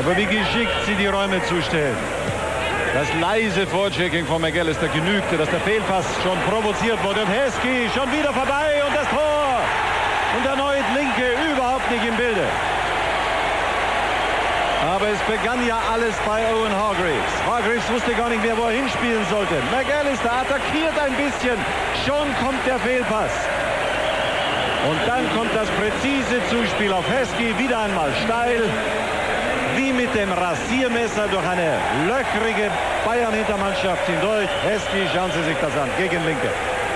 Aber wie geschickt sie die Räume zustellen. Das leise Vorchecking von McAllister genügte, dass der Fehlpass schon provoziert wurde. Und Heskey schon wieder vorbei und das Tor. Und erneut Linke überhaupt nicht im Bilde. Aber es begann ja alles bei Owen Hargreaves. Hargreaves wusste gar nicht mehr, wo er hinspielen sollte. McAllister attackiert ein bisschen. Schon kommt der Fehlpass. Und dann kommt das präzise Zuspiel auf Heskey. Wieder einmal steil. Wie mit dem Rasiermesser durch eine löchrige Bayern-Hintermannschaft hindurch. Heskey, schauen Sie sich das an. Gegen Linke.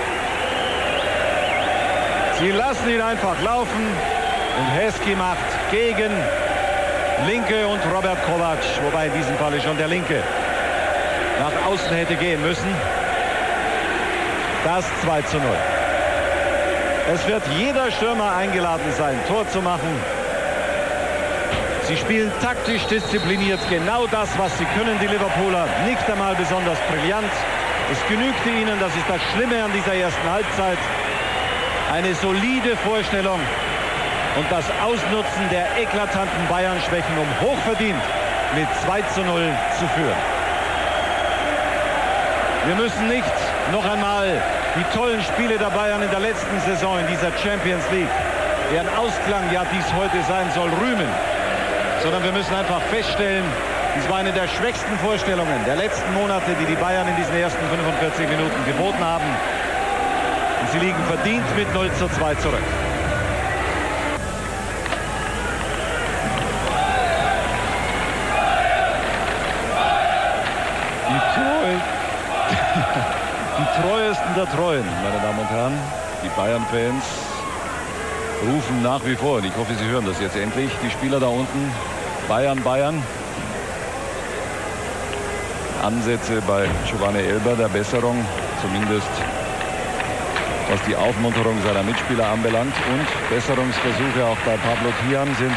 Sie lassen ihn einfach laufen. Und Heskey macht gegen Linke und Robert Kovac, wobei in diesem Falle schon der Linke nach außen hätte gehen müssen. Das 2:0. Es wird jeder Stürmer eingeladen sein, Tor zu machen. Sie spielen taktisch diszipliniert genau das, was sie können, die Liverpooler. Nicht einmal besonders brillant. Es genügte ihnen, das ist das Schlimme an dieser ersten Halbzeit. Eine solide Vorstellung. Und das Ausnutzen der eklatanten Bayern-Schwächen, um hochverdient mit 2:0 zu führen. Wir müssen nicht noch einmal die tollen Spiele der Bayern in der letzten Saison in dieser Champions League, deren Ausklang ja dies heute sein soll, rühmen. Sondern wir müssen einfach feststellen, dies war eine der schwächsten Vorstellungen der letzten Monate, die die Bayern in diesen ersten 45 Minuten geboten haben. Und sie liegen verdient mit 0:2 zurück. Die treuesten der Treuen, meine Damen und Herren. Die Bayern-Fans rufen nach wie vor, und ich hoffe, Sie hören das jetzt endlich, die Spieler da unten, Bayern, Bayern. Ansätze bei Giovanni Elber der Besserung, zumindest was die Aufmunterung seiner Mitspieler anbelangt. Und Besserungsversuche auch bei Pablo Kian sind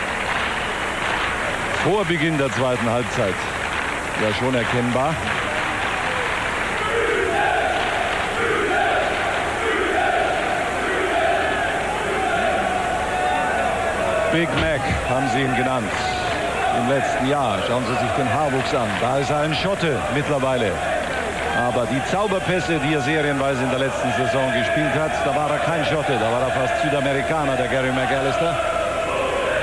vor Beginn der zweiten Halbzeit ja schon erkennbar. Big Mac haben sie ihn genannt im letzten Jahr. Schauen Sie sich den Haarwuchs an. Da ist er ein Schotte mittlerweile. Aber die Zauberpässe, die er serienweise in der letzten Saison gespielt hat, da war er kein Schotte. Da war er fast Südamerikaner, der Gary McAllister.